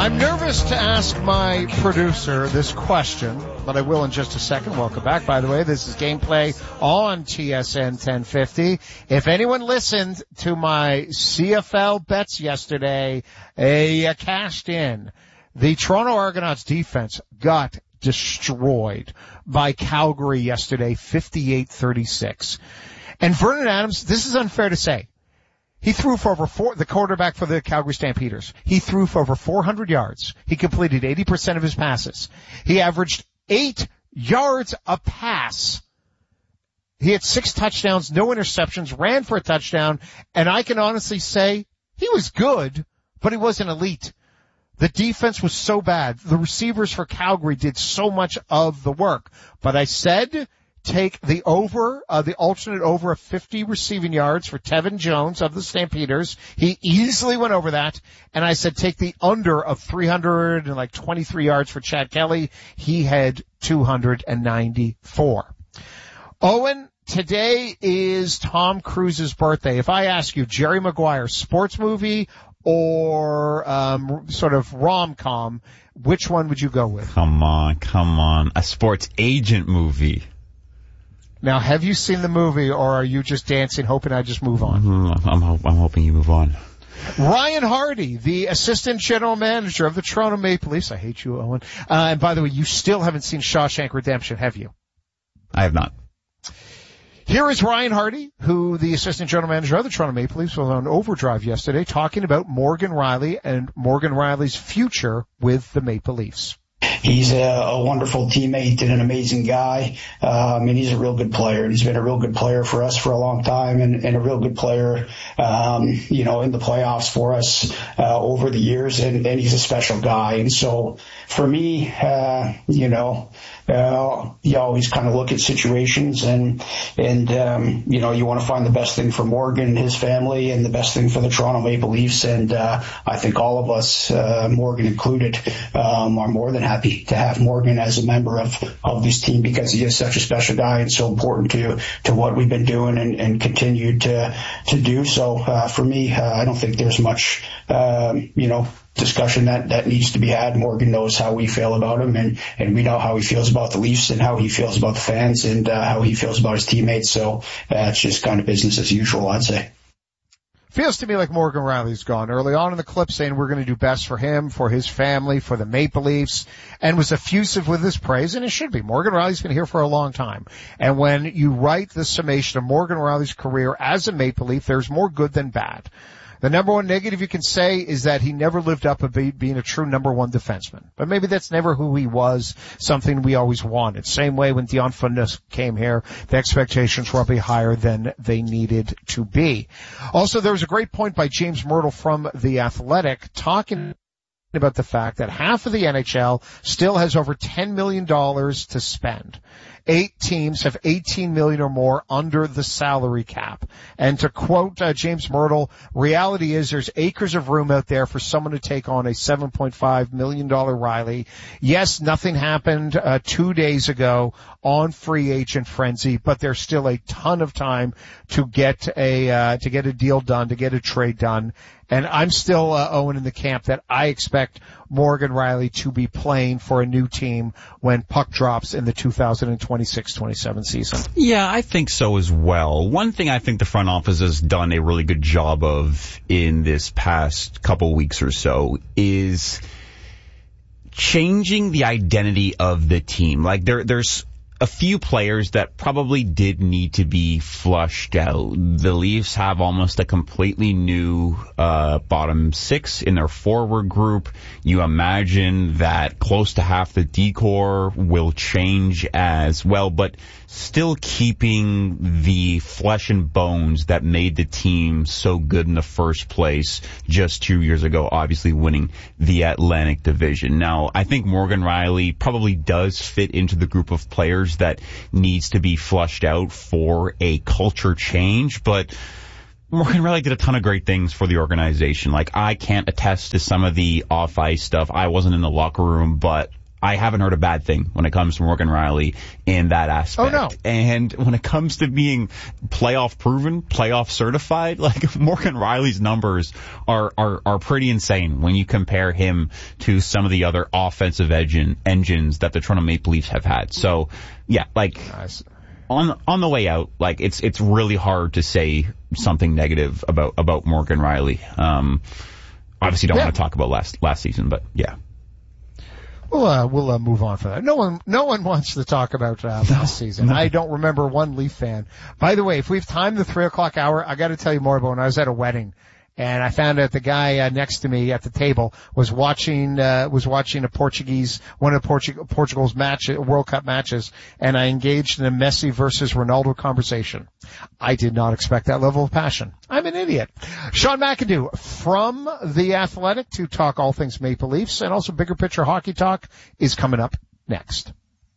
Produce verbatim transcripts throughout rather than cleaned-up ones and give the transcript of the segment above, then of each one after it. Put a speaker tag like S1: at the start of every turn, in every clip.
S1: I'm nervous to ask my producer this question, but I will in just a second. Welcome back, by the way. This is Gameplay on T S N ten fifty. If anyone listened to my C F L bets yesterday, eh, you cashed in. The Toronto Argonauts defense got destroyed by Calgary yesterday, fifty-eight thirty-six. And Vernon Adams, this is unfair to say. He threw for over four, the quarterback for the Calgary Stampeders. He threw for over four hundred yards. He completed eighty percent of his passes. He averaged eight yards a pass. He had six touchdowns, no interceptions, ran for a touchdown, and I can honestly say he was good, but he wasn't elite. The defense was so bad. The receivers for Calgary did so much of the work. But I said, take the over, uh, the alternate over of fifty receiving yards for Tevin Jones of the Stampeders. He easily went over that. And I said, take the under of three hundred twenty-three yards for Chad Kelly. He had two hundred ninety-four. Owen, today is Tom Cruise's birthday. If I ask you, Jerry Maguire, sports movie or um sort of rom-com, which one would you go with?
S2: Come on, come on. A sports agent movie.
S1: Now, have you seen the movie, or are you just dancing, hoping I just move on?
S2: Mm, I'm, I'm hoping you move on.
S1: Ryan Hardy, the assistant general manager of the Toronto Maple Leafs. I hate you, Owen. Uh, and by the way, you still haven't seen Shawshank Redemption, have you?
S2: I have not.
S1: Here is Ryan Hardy, who the assistant general manager of the Toronto Maple Leafs was on Overdrive yesterday, talking about Morgan Rielly and Morgan Rielly's future with the Maple Leafs.
S3: He's a, a wonderful teammate and an amazing guy. Um, and he's a real good player. And he's been a real good player for us for a long time and, and a real good player, um, you know, in the playoffs for us, uh, over the years. And, and he's a special guy. And so for me, uh, you know, uh, you always kind of look at situations and, and, um, you know, you want to find the best thing for Morgan and his family and the best thing for the Toronto Maple Leafs. And, uh, I think all of us, uh, Morgan included, um, are more than happy to have Morgan as a member of, of this team because he is such a special guy and so important to, to what we've been doing and, and continue to, to do. So, uh, for me, uh, I don't think there's much, um, you know, discussion that, that needs to be had. Morgan knows how we feel about him and, and we know how he feels about the Leafs and how he feels about the fans and, uh, how he feels about his teammates. So, uh, it's just kind of business as usual, I'd say.
S1: Feels to me like Morgan Rielly's gone early on in the clip saying we're going to do best for him, for his family, for the Maple Leafs, and was effusive with his praise, and it should be. Morgan Rielly's been here for a long time. And when you write the summation of Morgan Rielly's career as a Maple Leaf, there's more good than bad. The number one negative you can say is that he never lived up to be, being a true number one defenseman. But maybe that's never who he was, something we always wanted. Same way when Dion Phaneuf came here, the expectations were probably higher than they needed to be. Also, there was a great point by James Myrtle from The Athletic talking about the fact that half of the N H L still has over ten million dollars to spend. Eight teams have eighteen million dollars or more under the salary cap. And to quote uh, James Myrtle, reality is there's acres of room out there for someone to take on a seven point five million dollars Rielly. Yes, nothing happened uh, two days ago on free agent frenzy, but there's still a ton of time to get a uh, to get a deal done, to get a trade done. And I'm still, uh, Owen, in the camp that I expect Morgan Rielly to be playing for a new team when puck drops in the two thousand twenty-six twenty-seven season.
S2: Yeah, I think so as well. One thing I think the front office has done a really good job of in this past couple weeks or so is changing the identity of the team. Like there, there's a few players that probably did need to be flushed out. The Leafs have almost a completely new uh bottom six in their forward group. You imagine that close to half the decor will change as well, but still keeping the flesh and bones that made the team so good in the first place just two years ago, obviously winning the Atlantic Division. Now, I think Morgan Rielly probably does fit into the group of players that needs to be flushed out for a culture change, but Morgan Rielly did a ton of great things for the organization. Like, I can't attest to some of the off-ice stuff. I wasn't in the locker room, but I haven't heard a bad thing when it comes to Morgan Rielly in that aspect.
S1: Oh, no.
S2: And when it comes to being playoff proven, playoff certified, like Morgan Rielly's numbers are, are, are pretty insane when you compare him to some of the other offensive engine, engines that the Toronto Maple Leafs have had. So, yeah, like, nice. on, on the way out, like, it's, it's really hard to say something negative about, about Morgan Rielly. Um, obviously don't yeah. want to talk about last, last season, but yeah.
S1: We'll, uh, we'll uh, move on for that. No one, no one wants to talk about uh, last no, season. No. I don't remember one Leaf fan. By the way, if we've timed the three o'clock hour, I got to tell you more about when I was at a wedding, and I found out the guy uh, next to me at the table was watching uh, was watching a Portuguese one of Portu- Portugal's match World Cup matches, and I engaged in a Messi versus Ronaldo conversation. I did not expect that level of passion. I'm an idiot. Sean McIndoe from The Athletic to talk all things Maple Leafs and also bigger picture hockey talk is coming up next.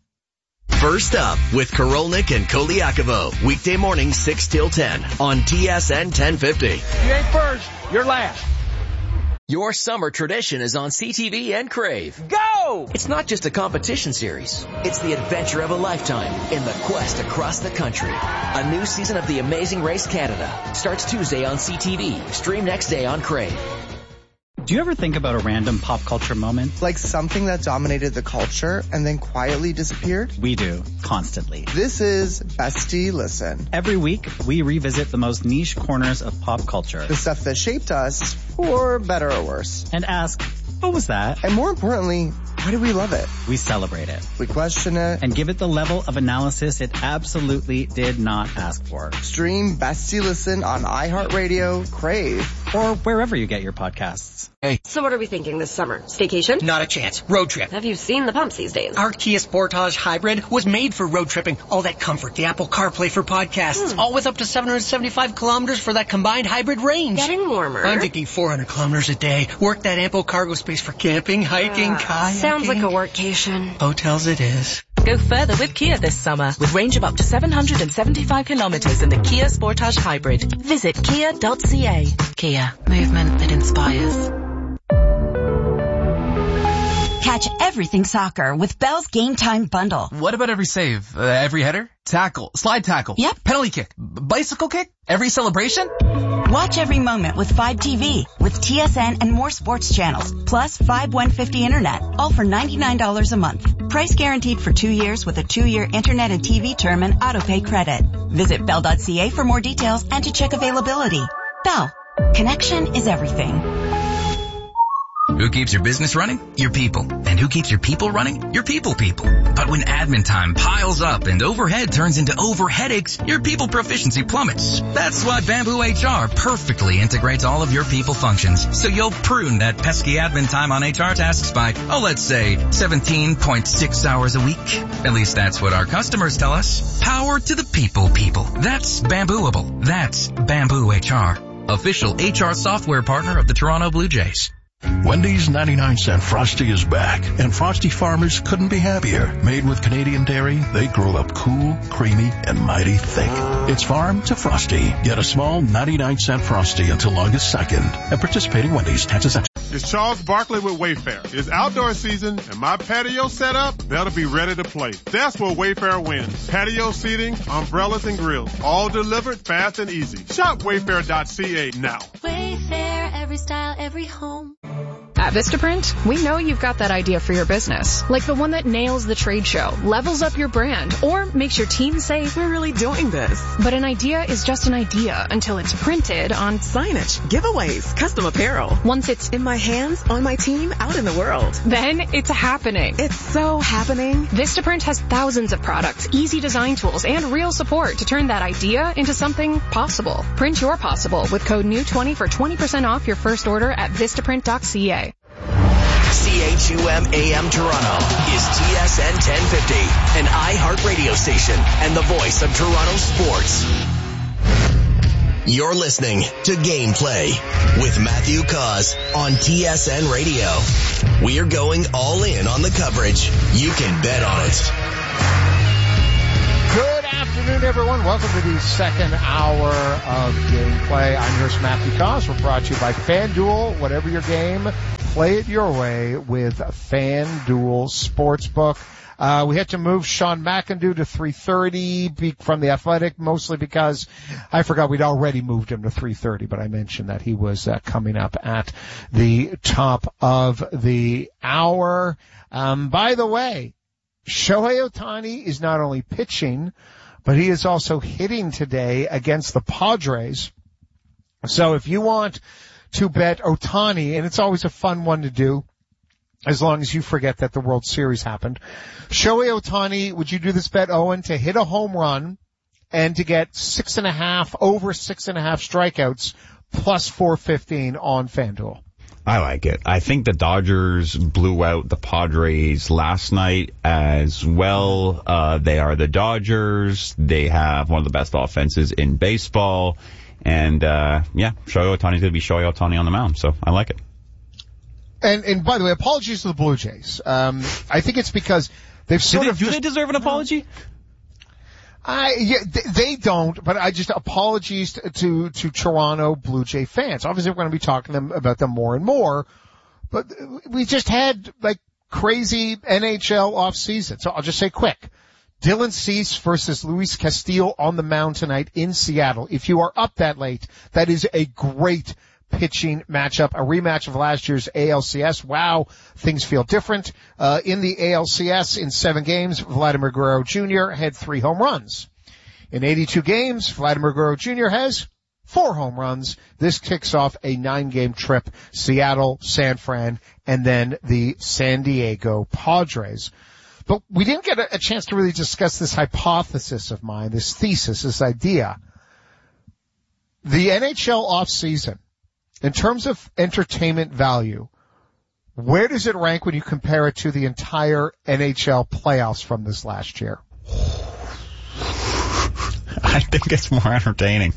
S4: First up with Korolnik and Koliakovo. Weekday morning six till ten on T S N ten fifty.
S5: You ain't first, you're last.
S6: Your summer tradition is on C T V and Crave.
S5: Go!
S6: It's not just a competition series. It's the adventure of a lifetime in the quest across the country. A new season of The Amazing Race Canada starts Tuesday on C T V. Stream next day on Crave.
S7: Do you ever think about a random pop culture moment?
S8: Like something that dominated the culture and then quietly disappeared?
S7: We do, constantly.
S8: This is Bestie Listen.
S7: Every week, we revisit the most niche corners of pop culture.
S8: The stuff that shaped us, for better or worse.
S7: And ask, what was that?
S8: And more importantly, why do we love it?
S7: We celebrate it.
S8: We question it.
S7: And give it the level of analysis it absolutely did not ask for.
S8: Stream Bestie Listen on iHeartRadio, Crave,
S7: or wherever you get your podcasts.
S9: Hey. So what are we thinking this summer? Staycation?
S10: Not a chance. Road trip.
S9: Have you seen the pumps these days?
S10: Our Kia Sportage Hybrid was made for road tripping. All that comfort, the Apple CarPlay for podcasts, hmm. all with up to seven hundred seventy-five kilometers for that combined hybrid range.
S9: Getting warmer.
S10: I'm thinking four hundred kilometers a day. Work that ample cargo space for camping, hiking, uh, kayaking.
S9: Sounds like a workcation.
S10: Hotels it is.
S11: Go further with Kia this summer with range of up to seven hundred seventy-five kilometers in the Kia Sportage Hybrid. Visit kia dot c a. Kia. Movement that inspires.
S12: Catch everything soccer with Bell's Game Time Bundle.
S13: What about every save? Uh, every header? Tackle? Slide tackle?
S12: Yep.
S13: Penalty kick? B- bicycle kick? Every celebration?
S12: Watch every moment with Fibe T V with T S N and more sports channels, plus Fibe one fifty Internet, all for ninety-nine dollars a month. Price guaranteed for two years with a two-year Internet and T V term and auto-pay credit. Visit bell dot c a for more details and to check availability. Bell. Connection is everything.
S14: Who keeps your business running? Your people. And who keeps your people running? Your people people. But when admin time piles up and overhead turns into over headaches, your people proficiency plummets. That's why Bamboo H R perfectly integrates all of your people functions. So you'll prune that pesky admin time on H R tasks by, oh, let's say seventeen point six hours a week. At least that's what our customers tell us. Power to the people people. That's Bambooable. That's Bamboo H R. Official H R software partner of the Toronto Blue Jays.
S15: Wendy's ninety-nine cent Frosty is back, and Frosty farmers couldn't be happier. Made with Canadian dairy, they grow up cool, creamy, and mighty thick. It's farm to Frosty. Get a small ninety-nine cent Frosty until August second. At participating Wendy's, taxes extra.
S16: It's Charles Barkley with Wayfair. It's outdoor season, and my patio setup better be ready to play. That's where Wayfair wins. Patio seating, umbrellas, and grills, all delivered fast and easy. Shop wayfair dot c a now.
S17: Wayfair, every style, every home.
S18: At Vistaprint, we know you've got that idea for your business, like the one that nails the trade show, levels up your brand, or makes your team say, we're really doing this. But an idea is just an idea until it's printed on
S19: signage, giveaways, custom apparel.
S18: Once it's
S19: in my hands, on my team, out in the world.
S18: Then it's happening.
S19: It's so happening.
S18: Vistaprint has thousands of products, easy design tools, and real support to turn that idea into something possible. Print your possible with code N E W twenty for twenty percent off your first order at vistaprint dot c a.
S4: C H U M A M Toronto is T S N ten fifty, an iHeart radio station and the voice of Toronto sports. You're listening to Gameplay with Matthew Cause on T S N Radio. We're going all in on the coverage. You can bet on it.
S1: Good afternoon. afternoon, everyone. Welcome to the second hour of Gameplay. I'm your host, Matthew Koss. We're brought to you by FanDuel. Whatever your game, play it your way with FanDuel Sportsbook. Uh, we had to move Sean McIndoe to three thirty from the Athletic, mostly because I forgot we'd already moved him to three thirty, but I mentioned that he was uh, coming up at the top of the hour. Um, by the way, Shohei Ohtani is not only pitching, but he is also hitting today against the Padres. So if you want to bet Ohtani, and it's always a fun one to do, as long as you forget that the World Series happened. Shohei Ohtani, would you do this bet, Owen, to hit a home run and to get six and a half, over six and a half strikeouts, plus four fifteen on FanDuel?
S2: I like it. I think the Dodgers blew out the Padres last night as well. Uh, they are the Dodgers. They have one of the best offenses in baseball. And, uh, yeah, Shohei Ohtani's going to be Shohei Ohtani on the mound. So I like it.
S1: And, and by the way, apologies to the Blue Jays. Um, I think it's because they've sort
S2: do they,
S1: of
S2: do
S1: just,
S2: they deserve an apology?
S1: I, yeah, they don't, but I just apologies to, to, to Toronto Blue Jay fans. Obviously, we're going to be talking to them about them more and more, but we just had like crazy N H L off season. So I'll just say quick. Dylan Cease versus Luis Castillo on the mound tonight in Seattle. If you are up that late, that is a great pitching matchup, a rematch of last year's A L C S. Wow, things feel different. Uh, in the A L C S, in seven games, Vladimir Guerrero Junior had three home runs. In eighty-two games, Vladimir Guerrero Junior has four home runs. This kicks off a nine-game trip, Seattle, San Fran, and then the San Diego Padres. But we didn't get a, a chance to really discuss this hypothesis of mine, this thesis, this idea. The N H L offseason, in terms of entertainment value, where does it rank when you compare it to the entire N H L playoffs from this last year?
S2: I think it's more entertaining.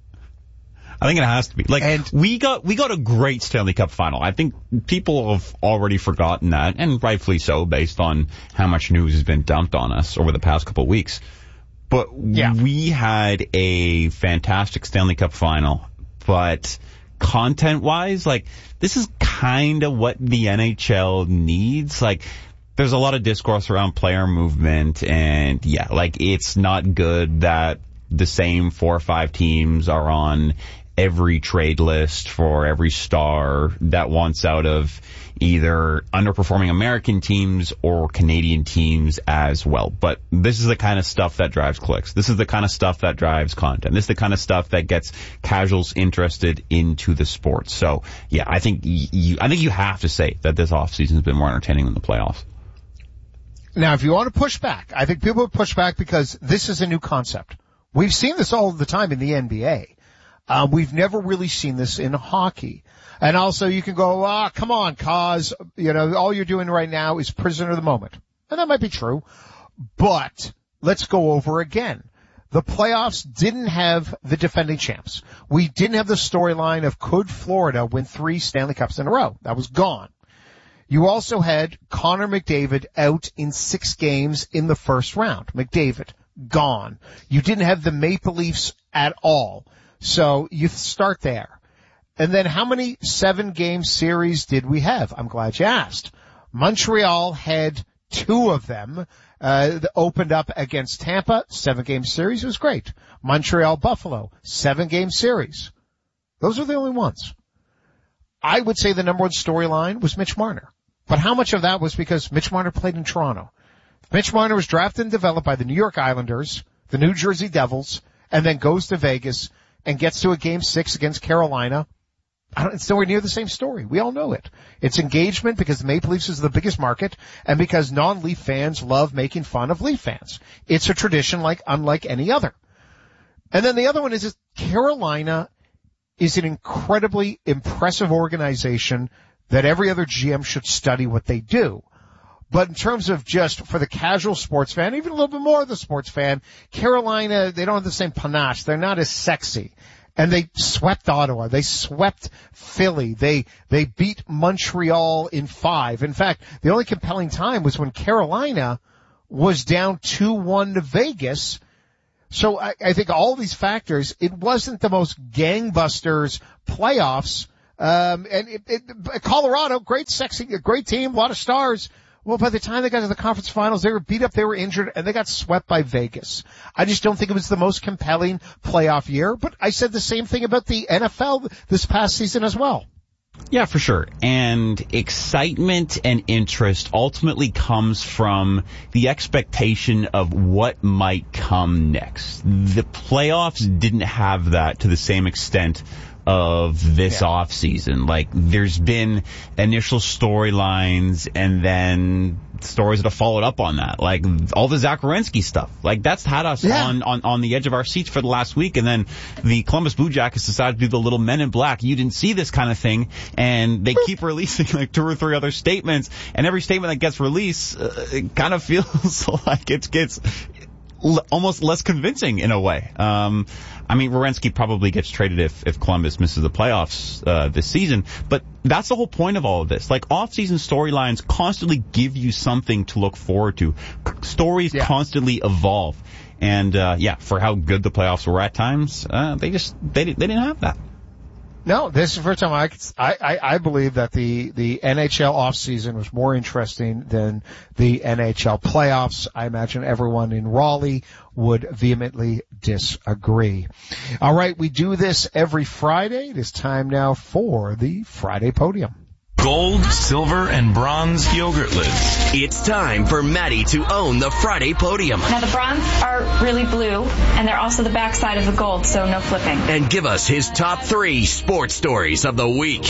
S2: I think it has to be. Like, and we got, we got a great Stanley Cup final. I think people have already forgotten that, and rightfully so, based on how much news has been dumped on us over the past couple of weeks. But yeah. We had a fantastic Stanley Cup final, but content-wise, like, this is kind of what the N H L needs. Like, there's a lot of discourse around player movement, and yeah, like, it's not good that the same four or five teams are on every trade list for every star that wants out of either underperforming American teams or Canadian teams as well. But this is the kind of stuff that drives clicks. This is the kind of stuff that drives content. This is the kind of stuff that gets casuals interested into the sport. So, yeah, I think you, I think you have to say that this offseason has been more entertaining than the playoffs.
S1: Now, if you want to push back, I think people would push back because this is a new concept. We've seen this all the time in the N B A. Uh, we've never really seen this in hockey. And also you can go, ah, come on, cause, you know, all you're doing right now is prisoner of the moment. And that might be true. But let's go over again. The playoffs didn't have the defending champs. We didn't have the storyline of could Florida win three Stanley Cups in a row. That was gone. You also had Connor McDavid out in six games in the first round. McDavid, gone. You didn't have the Maple Leafs at all. So you start there. And then how many seven-game series did we have? I'm glad you asked. Montreal had two of them. Uh, opened up against Tampa, seven-game series. It was great. Montreal-Buffalo, seven-game series. Those are the only ones. I would say the number one storyline was Mitch Marner. But how much of that was because Mitch Marner played in Toronto? Mitch Marner was drafted and developed by the New York Islanders, the New Jersey Devils, and then goes to Vegas and gets to a game six against Carolina. I don't, it's nowhere near the same story. We all know it. It's engagement because the Maple Leafs is the biggest market and because non-Leaf fans love making fun of Leaf fans. It's a tradition like unlike any other. And then the other one is, is Carolina is an incredibly impressive organization that every other G M should study what they do. But in terms of just for the casual sports fan, even a little bit more of the sports fan, Carolina, they don't have the same panache. They're not as sexy. And they swept Ottawa. They swept Philly. They, they beat Montreal in five. In fact, the only compelling time was when Carolina was down two one to Vegas. So I, I think all these factors, it wasn't the most gangbusters playoffs. Um, and it, it, Colorado, great, sexy, great team, a lot of stars. Well, by the time they got to the conference finals, they were beat up, they were injured, and they got swept by Vegas. I just don't think it was the most compelling playoff year, but I said the same thing about the N F L this past season as well.
S2: Yeah, for sure. And excitement and interest ultimately comes from the expectation of what might come next. The playoffs didn't have that to the same extent of this yeah. off season. Like, there's been initial storylines and then stories that have followed up on that. Like, all the Zach Werenski stuff. Like, that's had us yeah. on, on, on the edge of our seats for the last week. And then the Columbus Blue Jackets decided to do the little Men in Black. You didn't see this kind of thing. And they keep releasing like two or three other statements. And every statement that gets released, uh, it kind of feels like it gets l- almost less convincing in a way. Um, I mean, Werenski probably gets traded if, if Columbus misses the playoffs uh, this season, but that's the whole point of all of this. Like, off-season storylines constantly give you something to look forward to. Stories yeah. constantly evolve. And, uh, yeah, for how good the playoffs were at times, uh, they just, they, they didn't have that.
S1: No, this is the first time I, I, I, I believe that the, the N H L offseason was more interesting than the N H L playoffs. I imagine everyone in Raleigh would vehemently disagree. All right, we do this every Friday. It is time now for the Friday Podium.
S20: Gold, silver, and bronze yogurt lids.
S4: It's time for Maddie to own the Friday Podium.
S21: Now the bronze are really blue, and they're also the backside of the gold, so no flipping.
S4: And give us his top three sports stories of the week.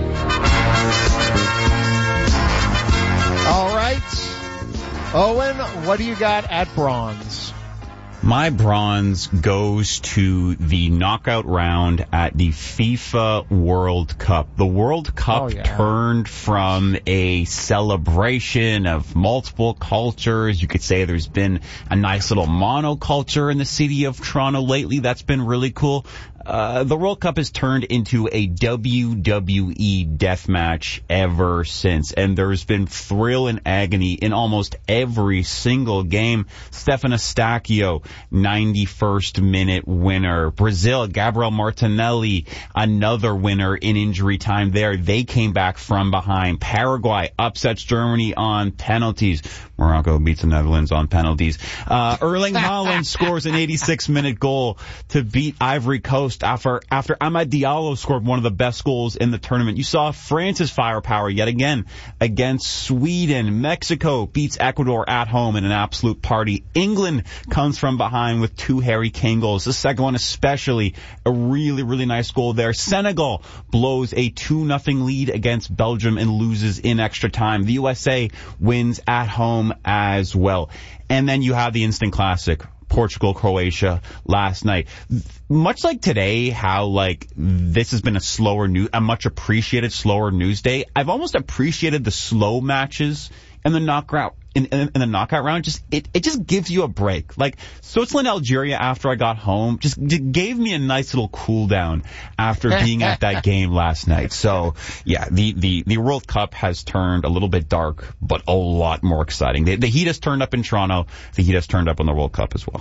S1: All right. Owen, what do you got at bronze?
S2: My bronze goes to the knockout round at the FIFA World Cup. The World Cup oh, yeah. turned from a celebration of multiple cultures. You could say there's been a nice little monoculture in the city of Toronto lately. That's been really cool. Uh, the World Cup has turned into a W W E death match ever since, and there's been thrill and agony in almost every single game. Stefan Eustáquio, ninety-first minute winner. Brazil, Gabriel Martinelli, another winner in injury time there. They came back from behind. Paraguay upsets Germany on penalties. Morocco beats the Netherlands on penalties. Uh, Erling Haaland scores an eighty-six minute goal to beat Ivory Coast after after Amad Diallo scored one of the best goals in the tournament. You saw France's firepower yet again against Sweden. Mexico beats Ecuador at home in an absolute party. England comes from behind with two Harry Kane goals. The second one especially, a really, really nice goal there. Senegal blows a two nothing lead against Belgium and loses in extra time. The U S A wins at home as well. And then you have the instant classic, Portugal, Croatia last night. Much like today, how like this has been a slower news, a much appreciated slower news day. I've almost appreciated the slow matches in the knockout in, in, in the knockout round. Just it it just gives you a break. Like Switzerland, Algeria, after I got home, just, just gave me a nice little cool down after being at that game last night. So yeah, the the the World Cup has turned a little bit dark, but a lot more exciting. The, the heat has turned up in Toronto. The heat has turned up in the World Cup as well.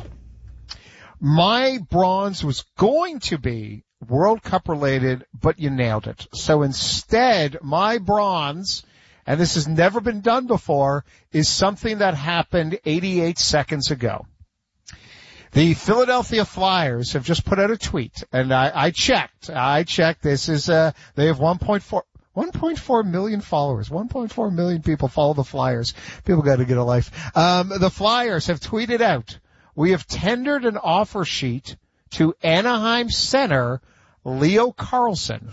S1: My bronze was going to be World Cup related, but you nailed it. So instead, my bronze, and this has never been done before, is something that happened eighty-eight seconds ago. The Philadelphia Flyers have just put out a tweet, and I, I checked. I checked. This is, uh, they have one point four one point four million followers. one point four million people follow the Flyers. People got to get a life. Um, the Flyers have tweeted out, "We have tendered an offer sheet to Anaheim center Leo Carlsson.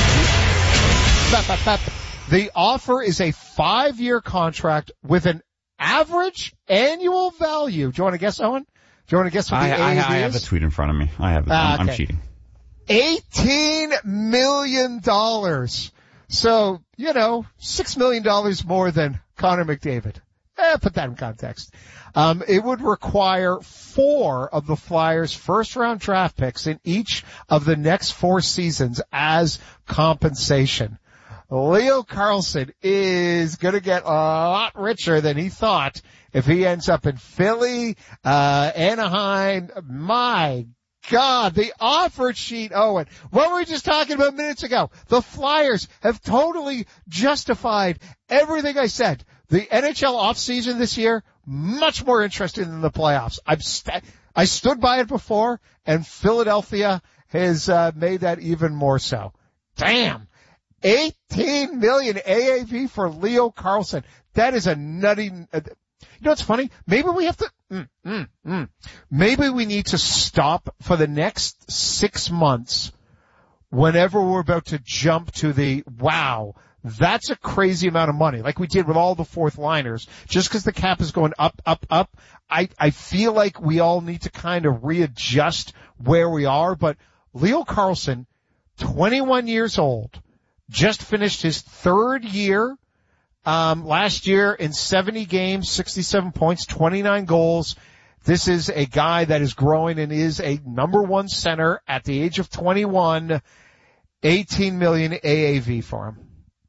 S1: The offer is a five-year contract with an average annual value." Do you want to guess, Owen? Do you want to guess what the
S2: I,
S1: A A V
S2: I, I
S1: is?
S2: have the tweet in front of me. I have it.
S1: Ah,
S2: I'm,
S1: okay.
S2: I'm cheating.
S1: eighteen million dollars. So, you know, six million dollars more than Connor McDavid. Eh, put that in context. Um, it would require four of the Flyers' first-round draft picks in each of the next four seasons as compensation. Leo Carlsson is going to get a lot richer than he thought if he ends up in Philly, uh, Anaheim, my God, the offer sheet, Owen. What were we just talking about minutes ago? The Flyers have totally justified everything I said. The N H L offseason this year, much more interesting than the playoffs. I've st- I stood by it before, and Philadelphia has uh, made that even more so. Damn. eighteen million A A V for Leo Carlsson. That is a nutty... Uh, you know what's funny? Maybe we have to... Mm, mm, mm. Maybe we need to stop for the next six months whenever we're about to jump to the, wow, that's a crazy amount of money, like we did with all the fourth liners. Just because the cap is going up, up, up, I, I feel like we all need to kind of readjust where we are. But Leo Carlsson, twenty-one years old, just finished his third year. Um, last year in seventy games, sixty-seven points, twenty-nine goals. This is a guy that is growing and is a number one center at the age of twenty-one. eighteen million A A V for him.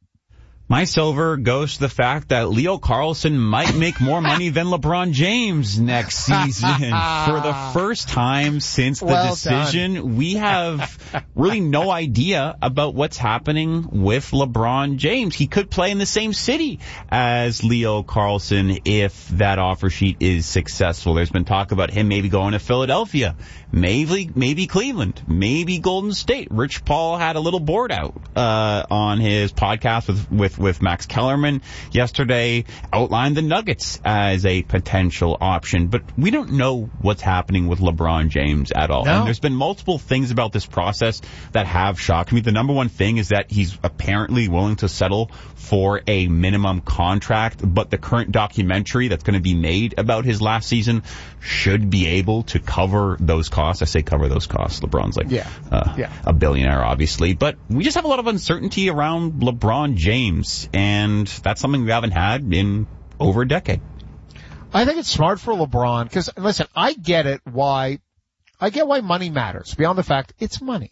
S2: My silver goes to the fact that Leo Carlsson might make more money than LeBron James next season. For the first time since the
S1: well
S2: decision,
S1: done.
S2: we have really no idea about what's happening with LeBron James. He could play in the same city as Leo Carlsson if that offer sheet is successful. There's been talk about him maybe going to Philadelphia, maybe maybe Cleveland, maybe Golden State. Rich Paul had a little board out uh on his podcast with with with Max Kellerman yesterday, outlined the Nuggets as a potential option, but we don't know what's happening with LeBron James at all.
S1: No.
S2: And there's been multiple things about this process that have shocked me. The number one thing is that he's apparently willing to settle for a minimum contract, but the current documentary that's going to be made about his last season should be able to cover those costs. I say cover those costs. LeBron's like
S1: yeah.
S2: Uh,
S1: yeah.
S2: a billionaire, obviously, but we just have a lot of uncertainty around LeBron James. And that's something we haven't had in over a decade.
S1: I think it's smart for LeBron because, listen, I get it why, I get why money matters beyond the fact it's money.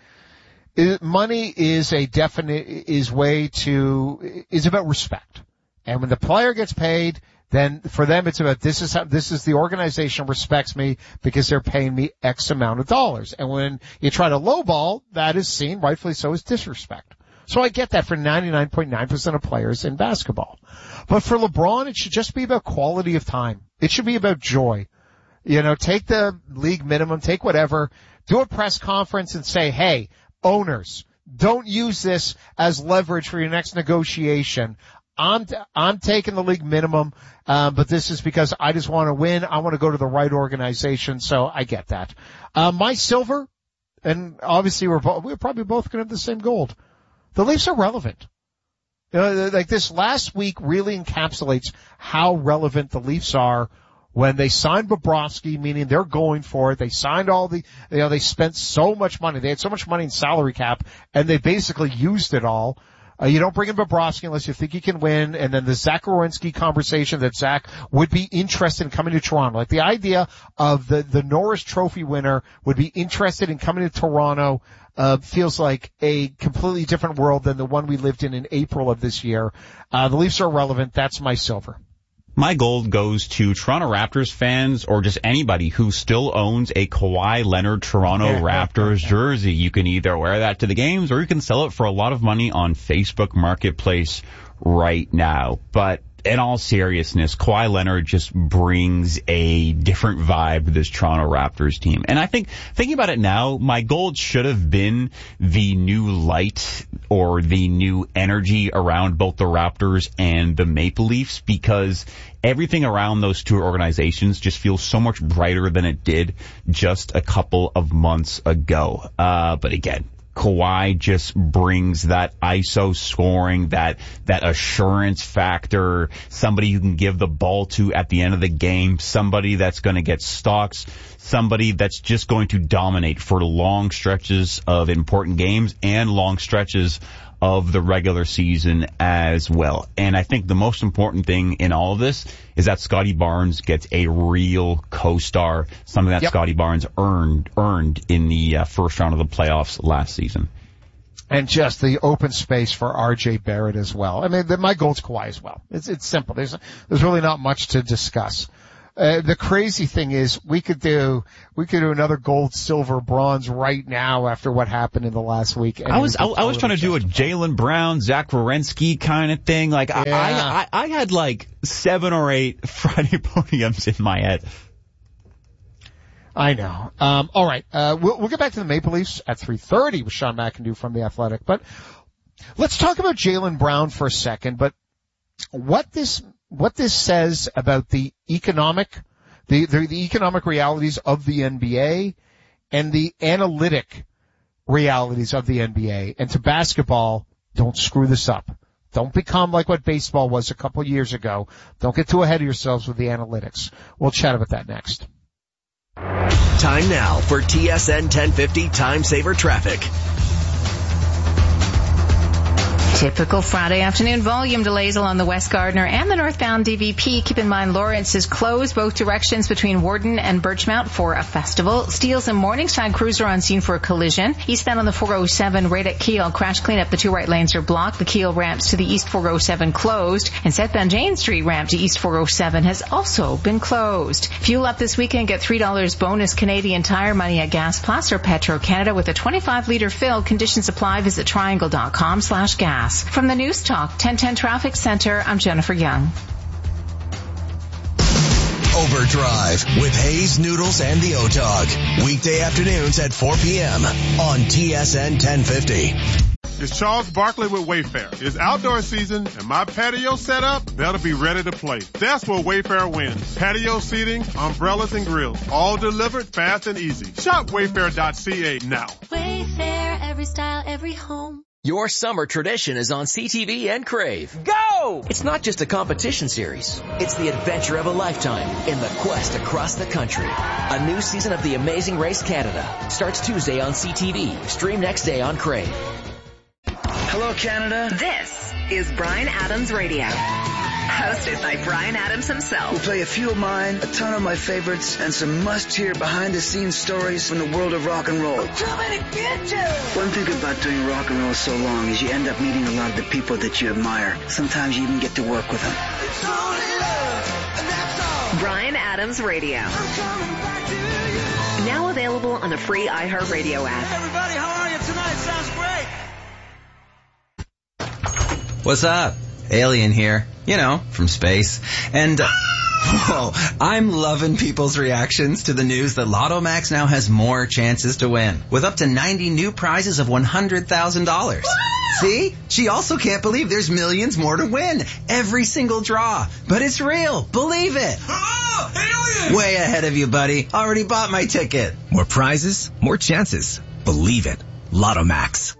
S1: It, money is a definite, is way to, is about respect. And when the player gets paid, then for them it's about this is how, this is the organization respects me because they're paying me X amount of dollars. And when you try to lowball, that is seen, rightfully so, as disrespect. So I get that for ninety-nine point nine percent of players in basketball. But for LeBron, it should just be about quality of time. It should be about joy. You know, take the league minimum, take whatever, do a press conference and say, hey, owners, don't use this as leverage for your next negotiation. I'm, I'm taking the league minimum, um, but this is because I just want to win. I want to go to the right organization. So I get that. Uh, my silver, and obviously we're, bo- we're probably both going to have the same gold. The Leafs are relevant. You know, like this last week really encapsulates how relevant the Leafs are when they signed Bobrovsky, meaning they're going for it. They signed all the, you know, they spent so much money. They had so much money in salary cap, and they basically used it all. Uh, you don't bring in Bobrovsky unless you think he can win. And then the Zach Werenski conversation that Zach would be interested in coming to Toronto. Like the idea of the, the Norris Trophy winner would be interested in coming to Toronto, uh, feels like a completely different world than the one we lived in in April of this year. Uh, the Leafs are relevant. That's my silver.
S2: My gold goes to Toronto Raptors fans or just anybody who still owns a Kawhi Leonard Toronto Raptors jersey. You can either wear that to the games or you can sell it for a lot of money on Facebook Marketplace right now. But in all seriousness, Kawhi Leonard just brings a different vibe to this Toronto Raptors team. And I think, thinking about it now, my gold should have been the new light or the new energy around both the Raptors and the Maple Leafs, because everything around those two organizations just feels so much brighter than it did just a couple of months ago. Uh, but again, Kawhi just brings that I S O scoring, that that assurance factor, somebody you can give the ball to at the end of the game, somebody that's going to get stocks, somebody that's just going to dominate for long stretches of important games and long stretches of the regular season as well. And I think the most important thing in all of this is that Scotty Barnes gets a real co-star, something that yep. Scotty Barnes earned earned in the uh, first round of the playoffs last season.
S1: and just the open space for R J Barrett as well. I mean, the, my gold's Kawhi as well. It's, it's simple. There's, there's really not much to discuss. Uh, the crazy thing is we could do, we could do another gold, silver, bronze right now after what happened in the last week.
S2: I was, I, I was trying to do a Jaylen Brown, Zach Werenski kind of thing. Like, yeah. I, I, I had like seven or eight Friday podiums in my head.
S1: I know. Um, all right. Uh, we'll, we'll get back to the Maple Leafs at three thirty with Sean McIndoe from The Athletic. But let's talk about Jaylen Brown for a second. But what this, what this says about the economic, the, the, the economic realities of the N B A and the analytic realities of the N B A. And to basketball, don't screw this up. Don't become like what baseball was a couple years ago. Don't get too ahead of yourselves with the analytics. We'll chat about that next.
S4: Time now for T S N ten fifty Time Saver Traffic.
S3: Typical Friday afternoon volume delays along the West Gardiner and the northbound D V P. Keep in mind Lawrence is closed both directions between Warden and Birchmount for a festival. Steeles and Morningside cruiser on scene for a collision. Eastbound on the four oh seven right at Keel. Crash cleanup. The two right lanes are blocked. The Keel ramps to the East four oh seven closed. And southbound Jane Street ramp to East four oh seven has also been closed. Fuel up this weekend. Get three dollars bonus Canadian Tire money at Gas Plus or Petro Canada with a twenty-five litre fill. Conditions apply. Visit triangle.com slash gas. From the News Talk ten ten Traffic Center, I'm Jennifer Young.
S4: Overdrive with Hayes, Noodles, and the O-Dog. Weekday afternoons at four p.m. on T S N ten fifty.
S16: It's Charles Barkley with Wayfair. It's outdoor season and my patio set up, they'll be ready to play. That's where Wayfair wins. Patio seating, umbrellas, and grills. All delivered fast and easy. Shop wayfair dot c a now.
S17: Wayfair, every style, every home.
S6: Your summer tradition is on C T V and Crave. Go! It's not just a competition series. It's the adventure of a lifetime in the quest across the country. A new season of The Amazing Race Canada starts Tuesday on C T V. Stream next day on Crave.
S22: Hello, Canada.
S23: This is Bryan Adams Radio. Hosted by Bryan Adams himself.
S22: We'll play a few of mine, a ton of my favorites, and some must-hear behind-the-scenes stories from the world of rock and roll.
S23: I'm coming to get you!
S22: One thing about doing rock and roll so long is you end up meeting a lot of the people that you admire. Sometimes you even get to work with them.
S23: It's only love, and that's all. Bryan Adams Radio. I'm coming back to you. Now available on the free iHeartRadio app.
S22: Hey everybody, how are you tonight? Sounds great.
S24: What's up? Alien here. You know, from space. And, uh, whoa, I'm loving people's reactions to the news that Lotto Max now has more chances to win, with up to ninety new prizes of one hundred thousand dollars. See? She also can't believe there's millions more to win. Every single draw. But it's real. Believe it.
S14: Oh, alien!
S24: Way ahead of you, buddy. Already bought my ticket.
S14: More prizes, more chances. Believe it. Lotto Max.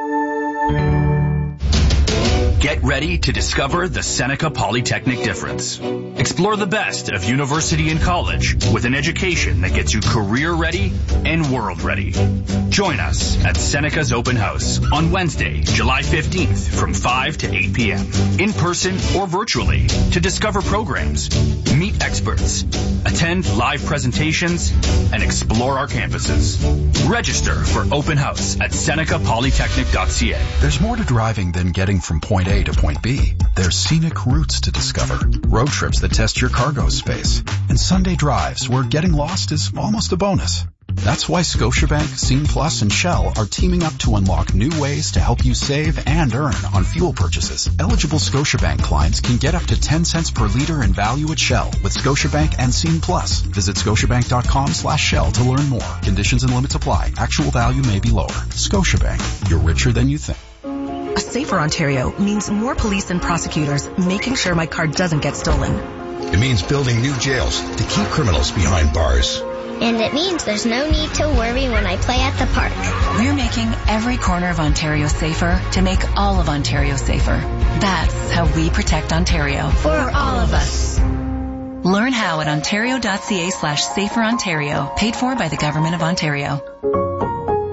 S14: Get ready to discover the Seneca Polytechnic difference. Explore the best of university and college with an education that gets you career ready and world ready. Join us at Seneca's Open House on Wednesday, July fifteenth from five to eight p.m. in person or virtually to discover programs, meet experts, attend live presentations, and explore our campuses. Register for Open House at seneca polytechnic dot c a.
S15: There's more to driving than getting from point A to point B. There's scenic routes to discover, road trips that test your cargo space, and Sunday drives where getting lost is almost a bonus. That's why Scotiabank, Scene Plus, and Shell are teaming up to unlock new ways to help you save and earn on fuel purchases. Eligible Scotiabank clients can get up to ten cents per liter in value at Shell with Scotiabank and Scene Plus. Visit scotiabank.com slash Shell to learn more. Conditions and limits apply. Actual value may be lower. Scotiabank. You're richer than you think.
S25: A safer Ontario means more police and prosecutors making sure my car doesn't get stolen.
S26: It means building new jails to keep criminals behind bars.
S27: And it means there's no need to worry when I play at the park.
S25: We're making every corner of Ontario safer to make all of Ontario safer. That's how we protect Ontario.
S27: For all of us.
S25: Learn how at ontario.ca slash safer Ontario. Paid for by the Government of Ontario.